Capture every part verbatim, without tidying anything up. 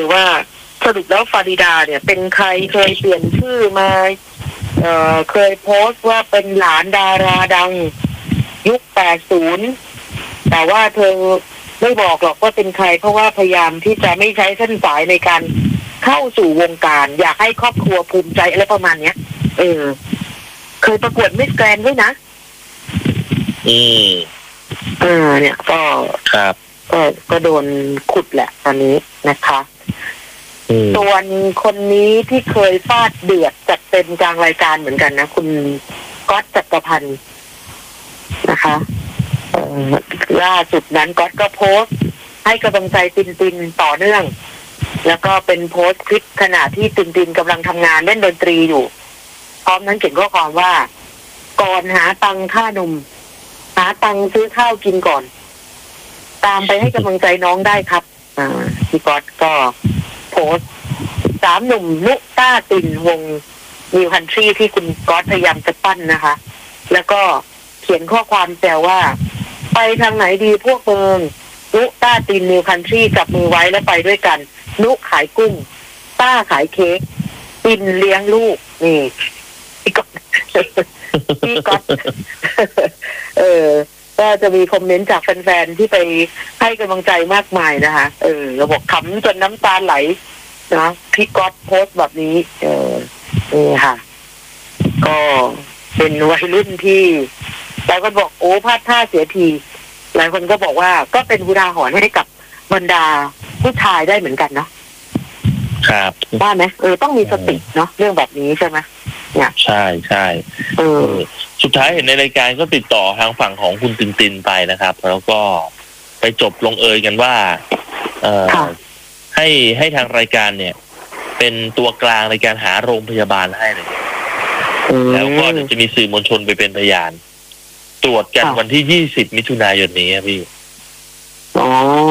ว่าสรุปแล้วฟาริดาเนี่ยเป็นใครเคยเปลี่ยนชื่อมาเอ่อเคยโพสต์ว่าเป็นหลานดาราดังยุคแปดสิบแต่ว่าเธอไม่บอกหรอกว่าเป็นใครเพราะว่าพยายามที่จะไม่ใช้เส้นสายในการเข้าสู่วงการอยากให้ครอบครัวภูมิใจอะไรประมาณเนี้ยเออเคยประกวดมิสแกรนด์ด้วยนะอืมเออเนี่ยก็ครับก็ก็โดนขุดแหละตอนนี้นะคะส่วนคนนี้ที่เคยฟาดเดือดจัดเต็มกลางรายการเหมือนกันนะคุณก๊อตจักรพันธ์นะคะล่าสุดนั้นก๊อตก็โพสต์ให้กำลังใจตินตินต่อเนื่องแล้วก็เป็นโพสต์คลิปขณะที่ตินตินกำลังทำงานเล่นดนตรีอยู่พร้อมนั้นเขียนข้อความว่าก่อนหาตังค่านมหาตังซื้อข้าวกินก่อนตามไปให้กำลังใจน้องได้ครับอ่าพี่ก๊อตก็โพสต์สามหนุ่มนุต้าตินวงนิวคันทรีที่คุณก๊อตพยายามจะปั้นนะคะแล้วก็เขียนข้อความแซวว่าไปทางไหนดีพวกเมืองนุต้าตินนิวคันทรีจับมือไว้แล้วไปด้วยกันนุขายกุ้งต้าขายเค้กตินเลี้ยงลูกนี่พี่ก๊อตพี่ก๊อตเออก็จะมีคอมเมนต์จากแฟนๆที่ไปให้กำลังใจมากมายนะคะเออเราบอกขำจนน้ำตาไหลนะพี่ก๊อตโพสต์แบบนี้เออนี่ค่ะก็เป็นวัยรุ่นที่หลายคนบอกโอ้พลาดท่าเสียทีหลายคนก็บอกว่าก็เป็นอุทาหรณ์ให้กับบรรดาผู้ชายได้เหมือนกันเนาะครับว่าไหมเออต้องมีสติเนาะเรื่องแบบนี้ใช่ไหมเนี่ยใช่ใช่เออสุดท้ายเห็นในรายการก็ติดต่อทางฝั่งของคุณตินตินไปนะครับแล้วก็ไปจบลงเอยกันว่าเอ่อให้ให้ทางรายการเนี่ยเป็นตัวกลางในการหาโรงพยาบาลให้เลยแล้วก็จะมีสื่อมวลชนไปเป็นพยานตรวจกันวันที่ยี่สิบมิถุนายนนี้ครับพี่อ๋อ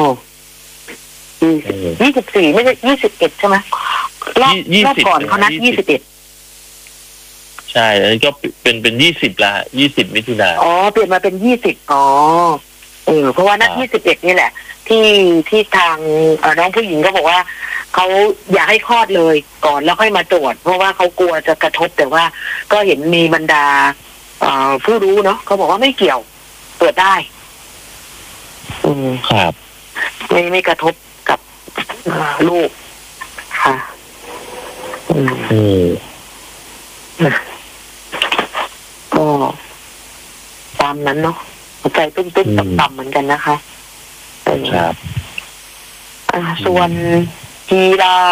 ยี่สิบสี่ไม่ใช่ยี่สิบเอ็ดใช่ไหมรอบรอบก่อนเขานัดยี่สิบเอ็ดใช่อันนี้ก็เป็นเป็นยี่สิบละยี่สิบมิถุนายนอ๋อเปลี่ยนมาเป็นยี่สิบอ๋อเออเพราะว่านัดยี่สิบเอ็ดนี่แหละที่ที่ทางน้องผู้หญิงก็บอกว่าเขาอยากให้คลอดเลยก่อนแล้วค่อยมาตรวจเพราะว่าเขากลัวจะกระทบแต่ว่าก็เห็นมีบรรดาผู้รู้เนาะเขาบอกว่าไม่เกี่ยวตรวจได้อืมครับไม่ไม่กระทบกับลูกค่ะอืมก็ตามนั้นเนาะหัวใจตุ้มๆต่ำๆเหมือนกันนะคะครับส่วนกีฬา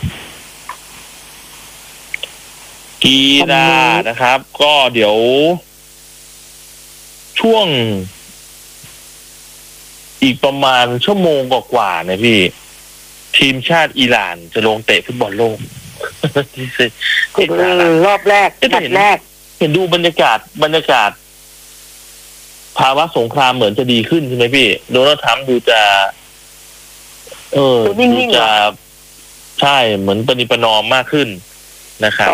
กีฬานะครับ ก็เดี๋ยวช่วงอีกประมาณชั่วโมงกว่าๆนะพี่ทีมชาติอิหร่านจะลงเตะฟุตบอลโลกรอบแรกนัดแรกเห็นดูบรรยากาศบรรยากาศภาวะสงครามเหมือนจะดีขึ้นใช่ไหมพี่โดนัลด์ทรัมป์ดูจะเออดูจะใช่เหมือนปณิประนอมมากขึ้นนะครับ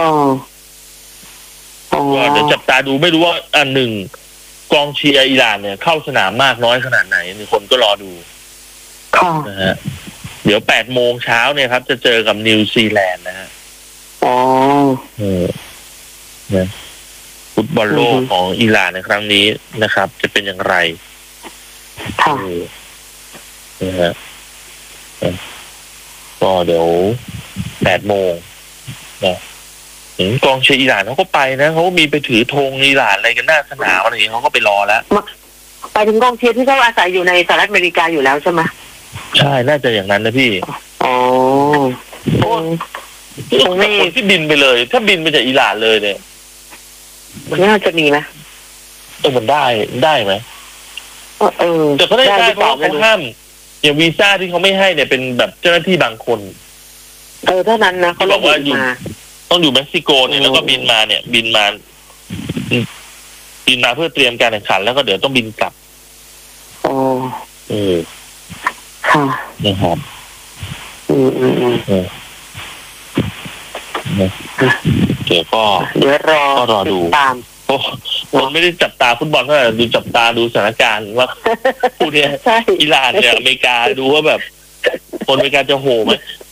ก็เดี๋ยวจับตาดูไม่รู้ว่าอันหนึ่งกองเชียร์อิหร่านเนี่ยเข้าสนามมากน้อยขนาดไหนมีคนก็รอดูนะฮะเดี๋ยวแปดโมงเช้าเนี่ยครับจะเจอกับนิวซีแลนด์นะฮะอ๋อเออนะฟุตบอลโลกของอิหร่านในครั้งนี้นะครับจะเป็นอย่างไรค่ะนะฮะก็เดี๋ยวแปดโมงนะกองเชียร์อิหร่านเขาก็ไปนะเขามีไปถือธงอิหร่านอะไรกันหน้าสนามอะไรอย่างนี้เขาก็ไปรอแล้วไปถึงกองเชียร์ที่เขาอาศัยอยู่ในสหรัฐอเมริกาอยู่แล้วใช่ไหมใช่น่าจะอย่างนั้นนะพี่อ๋อตรงนี้ที่บินไปเลยถ้าบินไปจากอิหร่านเลยเนี่ยมันน่าจะมีไหมเออมันได้ได้ไหมเออแต่เขาได้ได้เพราะเขาห้ามอย่างวีซ่าที่เขาไม่ให้เนี่ยเป็นแบบเจ้าหน้าที่บางคนเออเท่านั้นนะเขาบอกว่าอยู่ต้องอยู่เม็กซิโกเนี่ยแล้วก็บินมาเนี่ยบินมาบินมาเพื่อเตรียมการแข่งขันแล้วก็เดี๋ยวต้องบินกลับอ๋อเออค่ะนะครับอืมอืมอืมเดี๋ยวก็เดี๋ยวรอรอดูตามโอ้ผมไม่ได้จับตาฟุตบอลเท่าไหร่ดูจับตาดูสถานการณ์ว่าผู้เนี่ยอิหร่านเนี่ยอเมริกาดูว่าแบบคนอเมริกาจะโหไหม